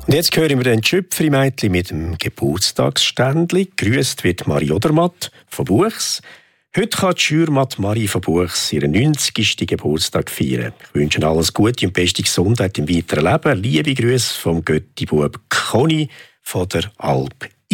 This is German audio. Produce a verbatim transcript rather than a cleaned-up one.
Und jetzt hören wir den Schöpfri-Mädchen mit dem Geburtstagsständli. Grüßt wird Marie Odermatt von Buchs. Heute kann die Schürmatt Marie von Buchs ihren neunzigsten Geburtstag feiern. Ich wünsche Ihnen alles Gute und beste Gesundheit im weiteren Leben. Liebe Grüße vom Götti-Bub Conny von der Alp